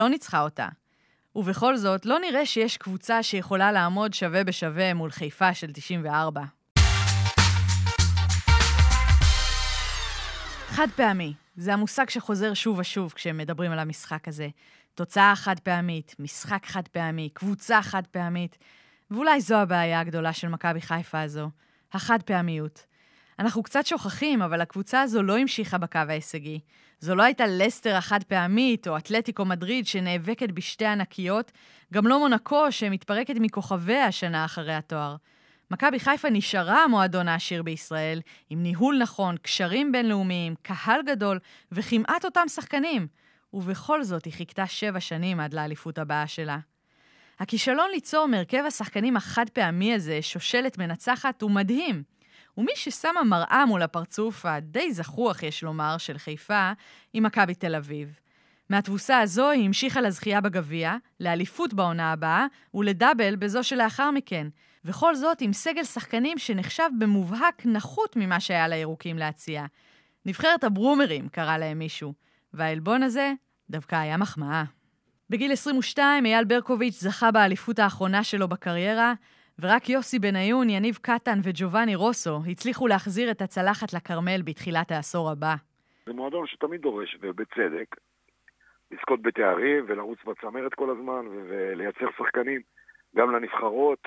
לא ניצחה אותה. ובכל זאת, לא נראה שיש קבוצה שיכולה לעמוד שווה בשווה מול חיפה של 94. חד פעמי, זה המושג שחוזר שוב ושוב כשמדברים על המשחק הזה. תוצאה חד פעמית, משחק חד פעמי, קבוצה חד פעמית, ואולי זו הבעיה הגדולה של מכבי חיפה הזו, החד פעמיות. אנחנו קצת שוכחים, אבל הקבוצה הזו לא המשיכה בקו ההישגי. זו לא הייתה לסטר החד פעמית או אתלטיקו מדריד שנאבקת בשתי ענקיות, גם לא מונקו שמתפרקת מכוכביה השנה אחרי התואר. מכבי חיפה נשארה המועדון העשיר בישראל, עם ניהול נכון, קשרים בינלאומיים, קהל גדול וכמעט אותם שחקנים. ובכל זאת היא חיכתה 7 שנים עד לאליפות הבאה שלה. הכישלון ליצור מרכב השחקנים החד פעמי הזה, שושלת מנצחת, הוא מדהים. ומי ששמה מראה מול הפרצוף הדי זכוח, יש לומר, של חיפה, היא מכבי תל אביב. מהתבוסה הזו היא המשיכה לזכייה בגביע, לאליפות בעונה הבאה ולדאבל בזו שלאחר מכן. וכל זאת עם סגל שחקנים שנחשב במובהק נחות ממה שהיה לירוקים להציע. נבחרת הברומרים, קרא להם מישהו. והאלבון הזה דווקא היה מחמאה. בגיל 22, אייל ברקוביץ' זכה באליפות האחרונה שלו בקריירה, ורק יוסי בניון, יניב קטן וג'ובני רוסו הצליחו להחזיר את הצלחת לקרמל בתחילת העשור הבא. זה מועדון שתמיד דורש, ובצדק, לזכות בתארים ולרוץ בצמרת כל הזמן, ולייצר שחקנים גם לנבחרות,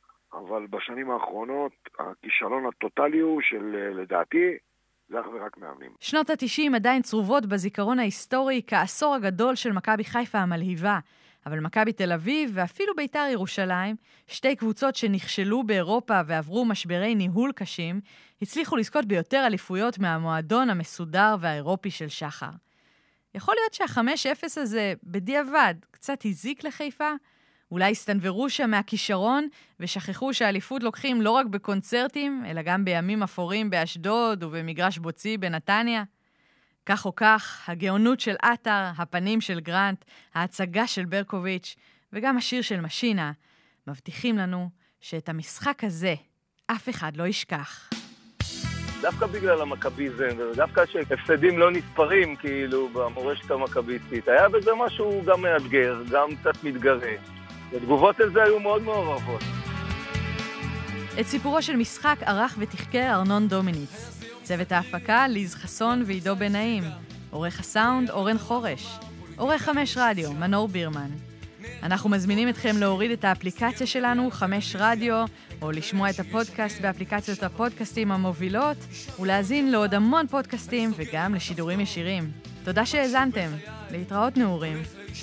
אבל בשנים האחרונות הכישלון הטוטלי הוא של, לדעתי, זה אך ורק מאמנים. שנות ה-90 עדיין צרובות בזיכרון ההיסטורי כעשור הגדול של מכבי חיפה המלהיבה, אבל מכבי תל אביב ואפילו בית"ר ירושלים, שתי קבוצות שנכשלו באירופה ועברו משברי ניהול קשים, הצליחו לזכות ביותר אליפויות מהמועדון המסודר והאירופי של שחר. יכול להיות שה-5-0 הזה בדיעבד קצת הזיק לחיפה? אולי הסתנברו שם מהכישרון ושכחו שהאליפות לוקחים לא רק בקונצרטים, אלא גם בימים אפורים באשדוד ובמגרש בוצי בנתניה? כך או כך, הגאונות של אתר, הפנים של גרנט, ההצגה של ברקוביץ' וגם השיר של משינה, מבטיחים לנו שאת המשחק הזה אף אחד לא ישכח. דווקא בגלל המכביזם, ודווקא שהפסדים לא נספרים כאילו במורשת המכביסטית, היה בזה משהו גם מאתגר, גם קצת מתגרה. ותגובות על זה היו מאוד מעורבות. את סיפורו של משחק ערך ותחקר ארנון דומיניץ. צוות ההפקה ליז חסון ועידו בן נעים. עורך הסאונד אורן חורש. עורך 5 רדיו מנור בירמן. אנחנו מזמינים אתכם להוריד את האפליקציה שלנו 5 רדיו, או לשמוע את הפודקאסט באפליקציות הפודקאסטים המובילות, ולהזין לעוד המון פודקאסטים וגם לשידורים ישירים. תודה שהאזנתם. להתראות נעורים.